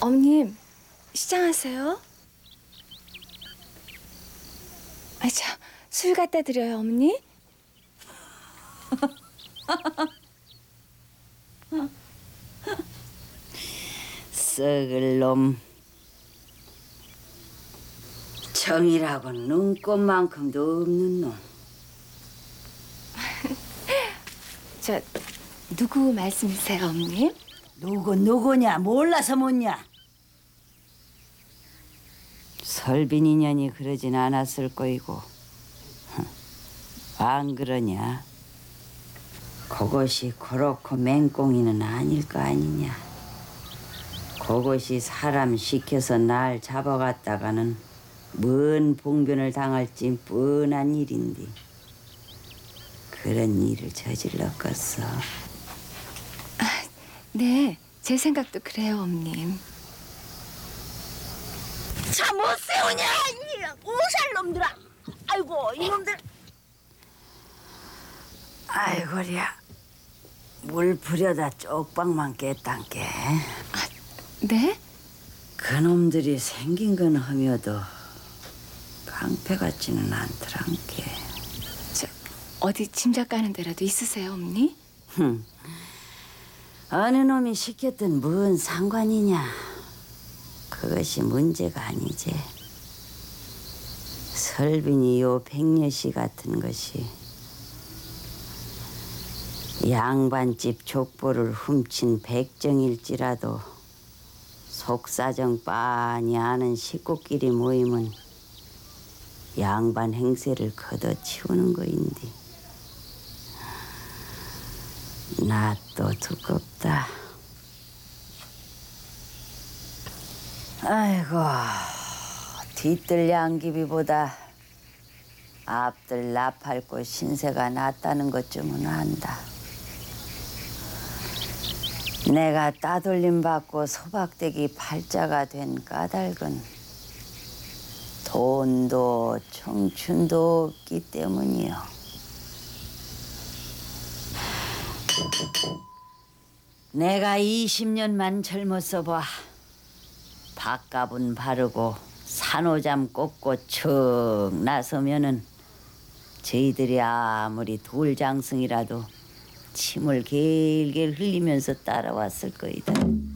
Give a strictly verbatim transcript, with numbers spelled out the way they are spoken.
어머님, 시장하세요? 아, 저, 술 갖다 드려요, 어머니? 썩을 놈. 정이라고 눈꽃만큼도 없는 놈. 저, 누구 말씀이세요, 어머님? 누구 누구냐 몰라서 묻냐. 설빈 인연이 그러진 않았을 거이고 안 그러냐. 그것이 그렇고 맹꽁이는 아닐 거 아니냐. 그것이 사람 시켜서 날 잡아갔다가는 뭔 봉변을 당할지 뻔한 일인데 그런 일을 저질렀겠어. 네, 제 생각도 그래요, 어머님. 차 못 세우냐 이 오살놈들아. 아이고 이놈들. 아이고랴, 물 부려다 쪽방만 깼단께. 네? 그놈들이 생긴 건 험여도 깡패 같지는 않더란께. 저, 어디 짐작 가는 데라도 있으세요, 어머니? 흠, 어느 놈이 시켰든 뭔 상관이냐. 그것이 문제가 아니지. 설빈이 요 백녀씨 같은 것이 양반집 족보를 훔친 백정일지라도 속사정 빤히 아는 식구끼리 모이면 양반 행세를 걷어치우는 거인데 나 또 두껍다. 아이고, 뒤뜰 양귀비보다 앞뜰 나팔꽃 신세가 낫다는 것쯤은 안다. 내가 따돌림 받고 소박대기 팔자가 된 까닭은 돈도 청춘도 없기 때문이요. 내가 이십 년만 젊었어 봐. 밥값은 바르고 산호잠 꽂고 척 나서면은 저희들이 아무리 돌장승이라도 침을 길길 흘리면서 따라왔을 거이다.